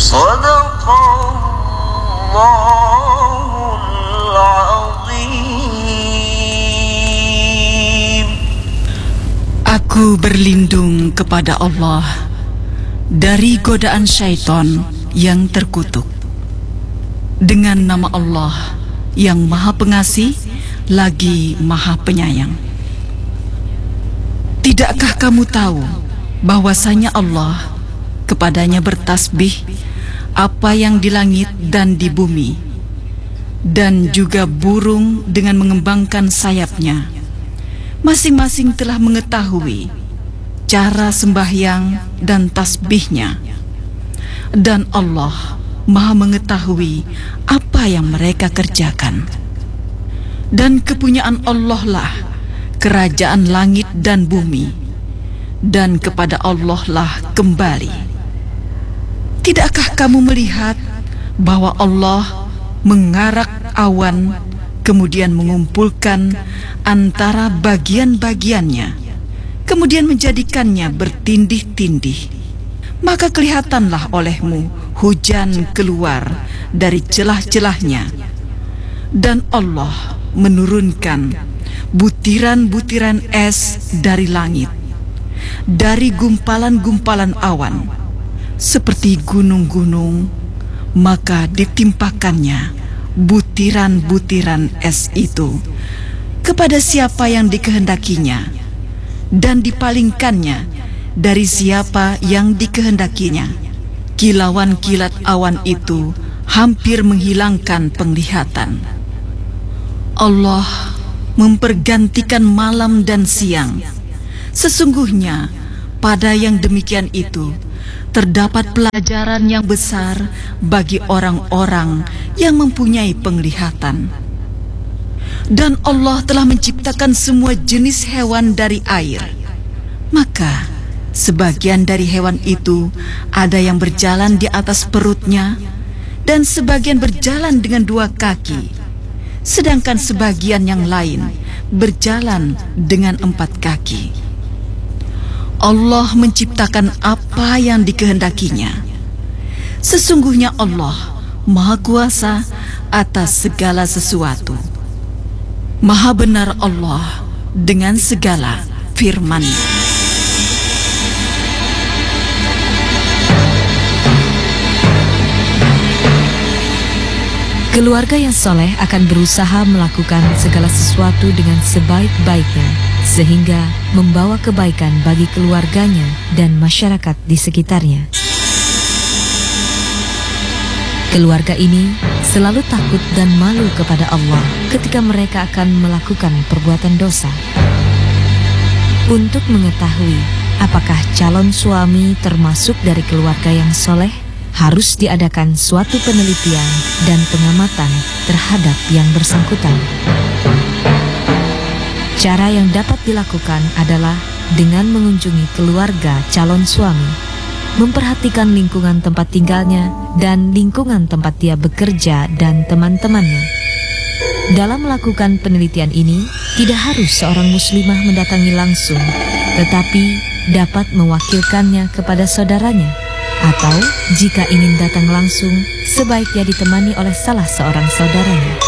Sadaqallahul Azim. Aku berlindung kepada Allah dari godaan syaitan yang terkutuk. Dengan nama Allah yang Maha Pengasih lagi Maha Penyayang. Tidakkah kamu tahu bahwasanya Allah kepadanya bertasbih apa yang di langit dan di bumi, dan juga burung dengan mengembangkan sayapnya masing-masing telah mengetahui cara sembahyang dan tasbihnya, dan Allah Maha mengetahui apa yang mereka kerjakan. Dan kepunyaan Allah lah kerajaan langit dan bumi, dan kepada Allah lah kembali. Tidakkah kamu melihat bahwa Allah mengarak awan, kemudian mengumpulkan antara bagian-bagiannya, kemudian menjadikannya bertindih-tindih? Maka kelihatanlah olehmu hujan keluar dari celah-celahnya, dan Allah menurunkan butiran-butiran es dari langit, dari gumpalan-gumpalan awan, seperti gunung-gunung, maka ditimpakannya butiran-butiran es itu kepada siapa yang dikehendakinya, dan dipalingkannya dari siapa yang dikehendakinya. Kilauan kilat awan itu hampir menghilangkan penglihatan. Allah mempergantikan malam dan siang. Sesungguhnya pada yang demikian itu terdapat pelajaran yang besar bagi orang-orang yang mempunyai penglihatan. Dan Allah telah menciptakan semua jenis hewan dari air. Maka sebagian dari hewan itu ada yang berjalan di atas perutnya, dan sebagian berjalan dengan dua kaki, sedangkan sebagian yang lain berjalan dengan 4 kaki. Allah menciptakan apa yang dikehendakinya. Sesungguhnya Allah Maha Kuasa atas segala sesuatu. Maha benar Allah dengan segala firman-Nya. Keluarga yang soleh akan berusaha melakukan segala sesuatu dengan sebaik-baiknya, sehingga membawa kebaikan bagi keluarganya dan masyarakat di sekitarnya. Keluarga ini selalu takut dan malu kepada Allah ketika mereka akan melakukan perbuatan dosa. Untuk mengetahui apakah calon suami termasuk dari keluarga yang soleh, harus diadakan suatu penelitian dan pengamatan terhadap yang bersangkutan. Cara yang dapat dilakukan adalah dengan mengunjungi keluarga calon suami, memperhatikan lingkungan tempat tinggalnya dan lingkungan tempat dia bekerja dan teman-temannya. Dalam melakukan penelitian ini, tidak harus seorang muslimah mendatangi langsung, tetapi dapat mewakilkannya kepada saudaranya. Atau jika ingin datang langsung, sebaiknya ditemani oleh salah seorang saudaranya.